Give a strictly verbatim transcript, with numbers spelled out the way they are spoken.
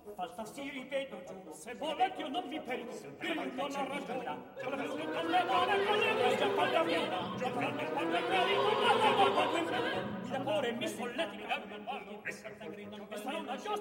Falsa si ripeto giù, se volete io non vi penso, dico la ragione. Con le mie palle male, con le mie spalle via, giocando con le mie palle male, il cuore mi solletica,